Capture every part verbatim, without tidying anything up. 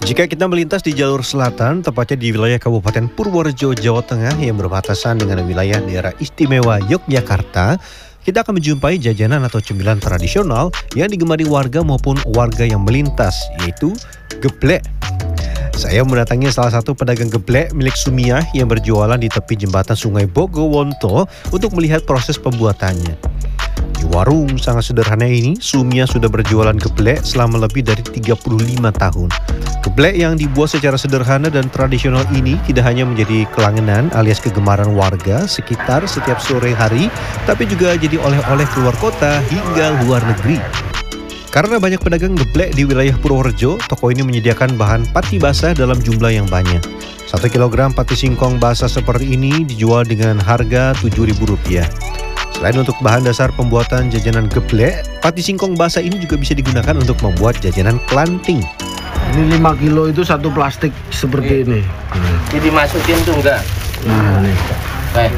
Jika kita melintas di jalur selatan, tepatnya di wilayah Kabupaten Purworejo, Jawa Tengah yang berbatasan dengan wilayah daerah istimewa Yogyakarta, kita akan menjumpai jajanan atau cemilan tradisional yang digemari warga maupun warga yang melintas, yaitu geblek. Saya mendatangi salah satu pedagang geblek milik Sumiah yang berjualan di tepi jembatan Sungai Bogowonto untuk melihat proses pembuatannya. Di warung sangat sederhana ini, Sumiah sudah berjualan geblek selama lebih dari tiga puluh lima tahun. Geblek yang dibuat secara sederhana dan tradisional ini tidak hanya menjadi kelangenan alias kegemaran warga sekitar setiap sore hari, tapi juga jadi oleh-oleh keluar kota hingga luar negeri. Karena banyak pedagang geblek di wilayah Purworejo, toko ini menyediakan bahan pati basah dalam jumlah yang banyak. Satu kilogram pati singkong basah seperti ini dijual dengan harga tujuh ribu rupiah. Selain untuk bahan dasar pembuatan jajanan geblek, pati singkong basah ini juga bisa digunakan untuk membuat jajanan klanting. Ini lima kilo itu satu plastik seperti ini. Hmm. Jadi masukin tuh enggak? Nah, ini. Baik.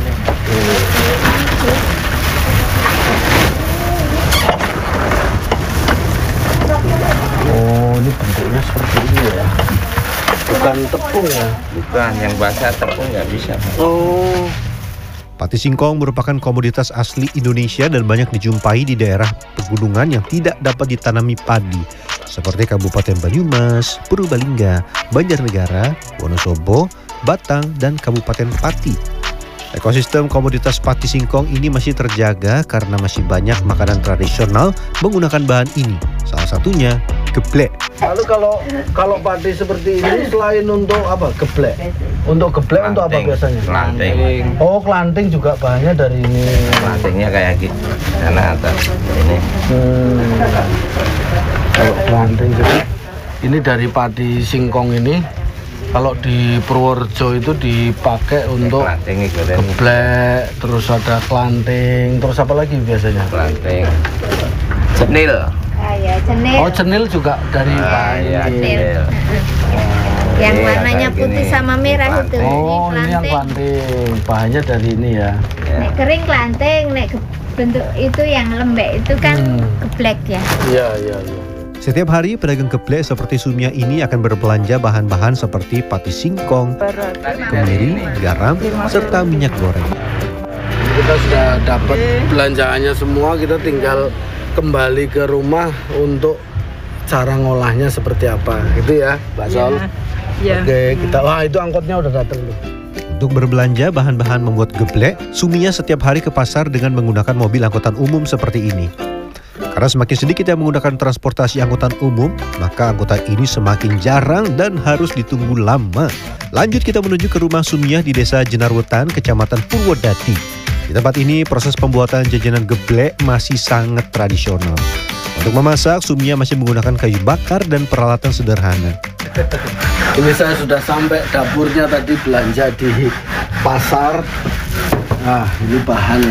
Oh, ini bentuknya seperti ini ya. Bukan tepung ya? Bukan, yang basah tepung nggak bisa. Oh. Pati singkong merupakan komoditas asli Indonesia dan banyak dijumpai di daerah pegunungan yang tidak dapat ditanami padi, seperti Kabupaten Banyumas, Purbalingga, Banjarnegara, Wonosobo, Batang, dan Kabupaten Pati. Ekosistem komoditas pati singkong ini masih terjaga karena masih banyak makanan tradisional menggunakan bahan ini. Salah satunya geblek. Lalu kalau kalau pati seperti ini selain untuk apa? Geblek. Untuk geblek untuk apa biasanya? Klanting. Oh, klanting juga bahannya dari ini. Klantingnya kayak gitu. Karena atas ini. Hmm. Kalau klanting jadi ini dari pati singkong ini. Kalau di Purworejo itu dipakai untuk geblek, terus ada klanting, terus apa lagi biasanya? Klanting. Cenil. Ah, ya, cenil. Oh, cenil juga dari Ah, iya, cenil. Yang Ini warnanya kayak putih gini. sama merah itu. Oh, ini yang klanting. Bahannya dari ini ya. Nek kering klanting, nek bentuk itu yang lembek itu kan Hmm. geblek ya. Iya, iya, iya. Setiap hari pedagang geblek seperti Sumiah ini akan berbelanja bahan-bahan seperti pati singkong, kemiri, garam, serta minyak goreng. Kita sudah dapat belanjaannya semua, kita tinggal kembali ke rumah untuk cara ngolahnya seperti apa. Itu ya, Mbak Sol. Ya. Oke, kita wah itu angkotnya udah datang tuh. Untuk berbelanja bahan-bahan membuat geblek, Sumiah setiap hari ke pasar dengan menggunakan mobil angkutan umum seperti ini. Karena semakin sedikit yang menggunakan transportasi angkutan umum, maka angkutan ini semakin jarang dan harus ditunggu lama. Lanjut kita menuju ke rumah Sumiah di Desa Jenarwetan, Kecamatan Purwodadi. Di tempat ini proses pembuatan jajanan geblek masih sangat tradisional. Untuk memasak, Sumiah masih menggunakan kayu bakar dan peralatan sederhana. Ini saya sudah sampai dapurnya tadi belanja di pasar. Nah, ini bahan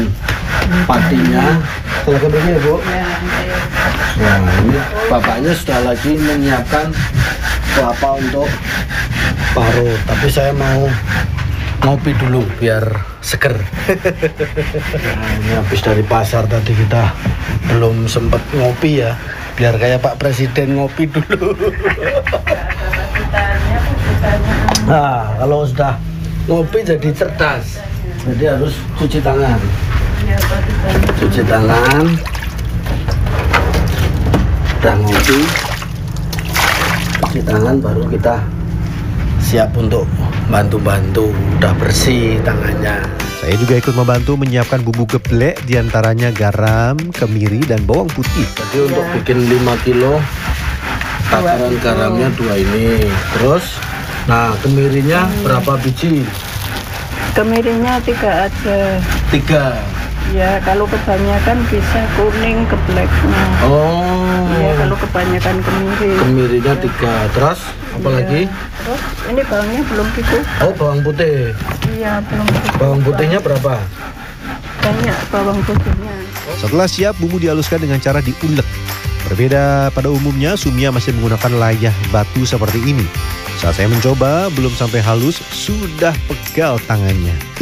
patinya. Silakan begini ya, Bu. Nah, ini bapaknya sudah lagi menyiapkan kelapa untuk parut. Tapi saya mau ngopi dulu biar seger. Nah, ini habis dari pasar tadi kita belum sempat ngopi ya. Biar kayak Pak Presiden ngopi dulu. Nah, kalau sudah ngopi jadi cerdas. Jadi harus cuci tangan. Cuci tangan. Udah ngopi, cuci tangan baru kita siap untuk bantu-bantu. Udah bersih tangannya. Saya juga ikut membantu menyiapkan bumbu geblek, diantaranya garam, kemiri, dan bawang putih. Jadi untuk bikin lima kilo, takaran garamnya dua ini. Terus, nah kemirinya berapa biji? Kemirinya tiga aja. Tiga. Ya, kalau kebanyakan bisa kuning gebleknya. Oh. Ya, kalau kebanyakan kemiri. Kemirinya tiga. Terus apa Ya. lagi? Terus ini bawangnya belum gitu. Oh, bawang putih. Iya, belum gitu. Bawang putihnya berapa? Banyak bawang putihnya. Setelah siap, bumbu dihaluskan dengan cara diulek. Berbeda pada umumnya, Sumiah masih menggunakan layah batu seperti ini. Saat saya mencoba, belum sampai halus, sudah pegal tangannya.